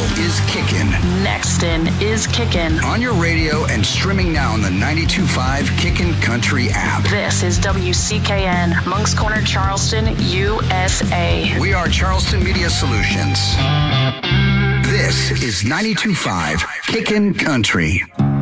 is kickin'. Nexton is kickin'. On your radio and streaming now on the 92.5 Kickin' Country app. This is WCKN, Moncks Corner, Charleston, USA. We are Charleston Media Solutions. This is 92.5 Kickin' Country.